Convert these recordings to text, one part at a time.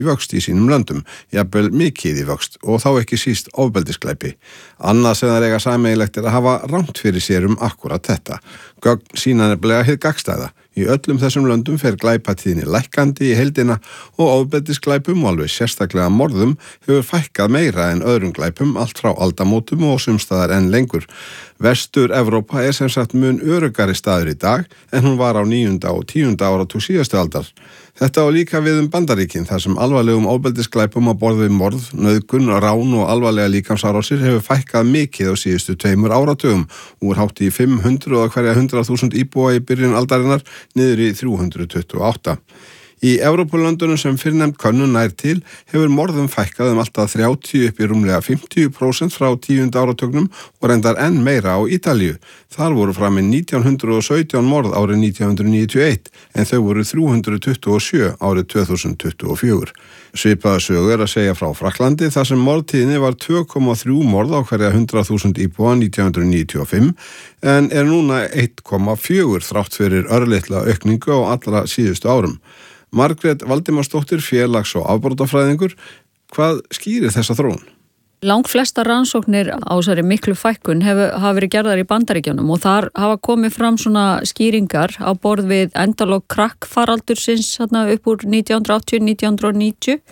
í vöxt í sínum löndum, jafnvel mikið í vöxt og þá ekki síst ofbeldisglæpi. Annað sem þær eiga sameiginlegt að hafa rangt fyrir sér akkúrat þetta. Gögn sýna nefnilega hið gagnstæða. Í öllum þessum löndum fer glæpatíðni lækkandi í heildina og ofbeldisglæpum og alveg sérstaklega morðum hefur fækkað meira en öðrum glæpum allt frá aldamótum og sumstaðar enn lengur. Vestur-Evrópa sem sagt mun öruggari staður í dag en hún var á 9. og 10. áratug síðustu aldar. Þetta á líka við Bandaríkin þar sem alvarlegum ofbeldisglæpum á borð við morð, nauðgun, rán og alvarlega líkamsárásir hefur fækkað mikið á síðustu 2 áratugum úr hátt í 500 á hverja 100.000 íbúa í byrjun aldarinnar niður í 328. Í Evrópulöndunum sem fyrrnefnd könnun nær til hefur morðum fækkað alltaf 30 upp í rúmlega 50% frá 10. áratugnum og reyndar enn meira á Ítalíu. Þar voru framin 1917 morð árið 1991 en þau voru 327 árið 2024. Svipaða sögu að segja frá Frakklandi þar sem morðtíðni var 2,3 morð á hverja 100.000 íbúa 1995 en núna 1,4 þrátt fyrir örlitla aukningu á allra síðustu árum. Margrét Valdimarsdóttir, félags- og afbrotafræðingur, hvað skýrir þessa þróun? Langflestar rannsóknir á þessari miklu fækkun hafa verið gerðar í Bandaríkjunum og þar hafa komið fram svona skýringar á borð við endalok krakkfaraldursins upp úr 1980-1990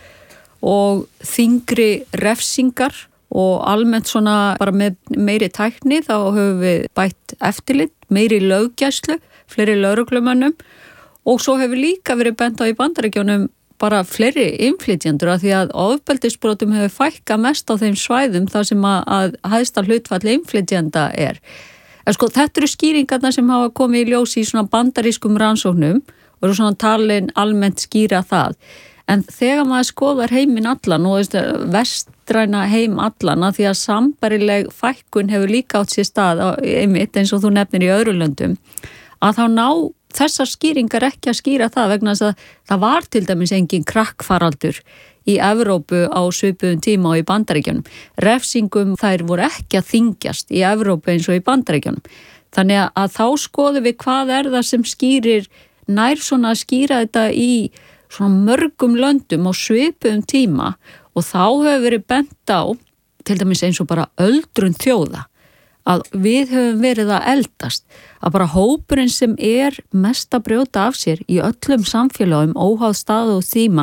og þyngri refsingar og almennt svona bara með meiri tækni þá höfum við bætt eftirlit, meiri löggæslu, fleiri lögreglumönnum og svo hefur líka verið bent á í Bandaríkjunum bara fleiri innflytjendur af því að ofbeldisbrotum hefur fækkað mest á þeim svæðum þar sem að hæsta hlutfall innflytjenda er. En sko þetta eru skýringarna sem hafa komið í ljós í svona bandarískum rannsóknum og eru svona talin almennt skýra það. En þegar maður skoðar heiminn allan og vestræna heim allan að því að sambærileg fækkun hefur líka átt sér stað einmitt eins og þú nefnir í öðrum löndum að þá ná þessar skýringar ekki að skýra það vegna þess að það var til dæmis engin krakkfaraldur í Evrópu á svipuðum tíma og í Bandaríkjunum. Refsingum þær voru ekki að þyngjast í Evrópu eins og í Bandaríkjunum. Þannig að þá skoðum við hvað það sem skýrir nær svona að skýra þetta í svona mörgum löndum á svipuðum tíma og þá hefur verið bent á til dæmis eins og bara öldrun þjóða að við höfum verið að eldast, að bara hópurinn sem mest að brjóta af sér í öllum samfélagum óháð stað og tíma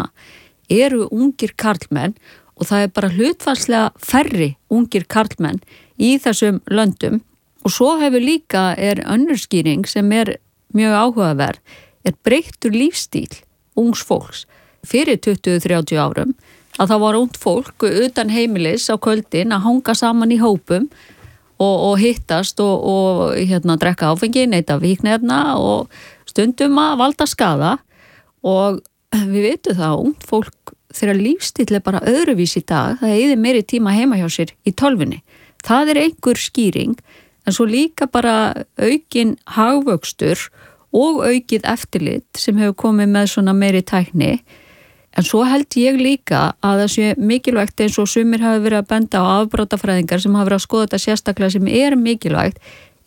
eru ungir karlmenn og það bara hlutfallslega færri ungir karlmenn í þessum löndum og svo hefur líka önnur skýring sem mjög áhugaverð, breyttur lífstíl ungs fólks. Fyrir 20-30 árum að það var ungt fólk utan heimilis á kvöldin að hanga saman í hópum og hittast og drekka áfengi, neyta víknefna og stundum að valda skaða og við vitum það að ungt fólk þegar lífstíl bara öðruvís í dag, það eyðir meiri tíma heima hjá sér í tölvunni. Það einhver skýring en svo líka bara aukin hagvöxtur og aukið eftirlit sem hefur komið með svona meiri tækni. En svo held ég líka að það sé mikilvægt eins og sumir hafa verið að benda á afbrotafræðingar sem hafa verið að skoða þetta sérstaklega sem mikilvægt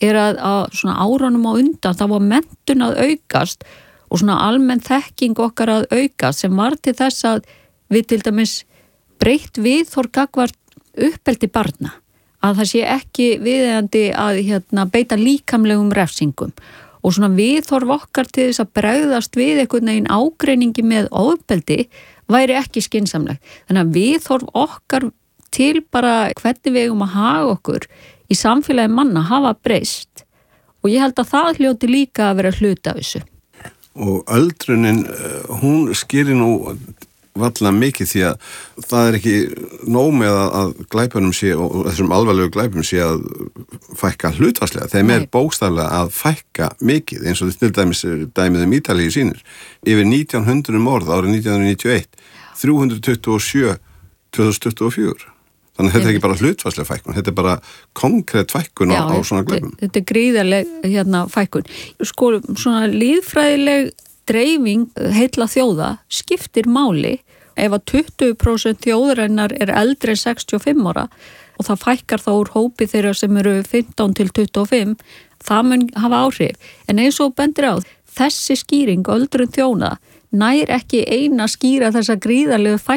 að svona árunum á undan þá var menntun að aukast og svona almenn þekking okkar að aukast sem var til þess að við til dæmis breytt viðhorf gagnvart uppeldi barna að það sé ekki viðeigandi að beita líkamlegum refsingum og svona viðhorf okkar til þess að bregðast við einhvern veginn ágreiningi með ofbeldi væri ekki skynsamlegt. Þannig að viðhorf okkar til bara hvernig við eigum að haga okkur í samfélagi manna hafa breyst og ég held að það hljóti líka að vera hluti af þessu. Og öldrunin, hún skýrir nú varla mikið því að það ekki nóg með að glæpunum sé og þessum alvarlegu glæpum sé að fækka hlutfallslega. Þeim bókstaflega að fækka mikið eins og til dæmið Ítalíu sýnir. Yfir 1900 morð árið 1991, 327 2024. Þannig að þetta ekki bara hlutfallslega fækkun, þetta bara konkrétt fækkun á svona glæpum. Þetta gríðarleg fækkun. Sko, svona líðfræðileg dreifing heilla þjóða skiptir máli ef að 20% þjóðarinnar eldri en 65 ára og það fækkar þá úr hópi þeirra sem eru 15 til 25, það mun hafa áhrif. En eins og bendir á, þessi skýring öldrun þjóna nær ekki eina skýra þessa gríðarlegu fækkun